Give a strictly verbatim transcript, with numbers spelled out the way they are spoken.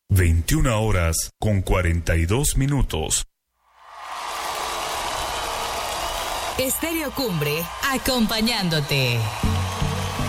veintiuna horas con cuarenta y dos minutos. Estéreo Cumbre, acompañándote.